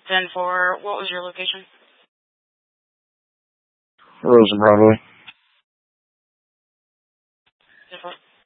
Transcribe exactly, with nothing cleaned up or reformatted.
ten four, what was your location? Rosen Broadway. ten four.